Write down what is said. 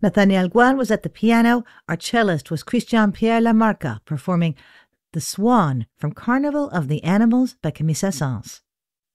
Nathaniel Guan was at the piano. Our cellist was Christian Pierre Lamarca, performing The Swan from Carnival of the Animals by Camille Saint-Saëns.